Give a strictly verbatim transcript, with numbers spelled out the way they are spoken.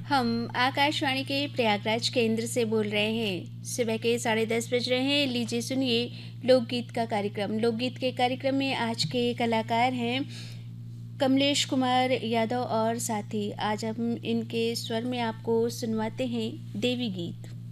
हम आकाशवाणी के प्रयागराज केंद्र से बोल रहे हैं। सुबह के साढ़े दस बज रहे हैं। लीजिए सुनिए लोकगीत का कार्यक्रम। लोकगीत के कार्यक्रम में आज के कलाकार हैं कमलेश कुमार यादव और साथी। आज हम इनके स्वर में आपको सुनवाते हैं देवी गीत।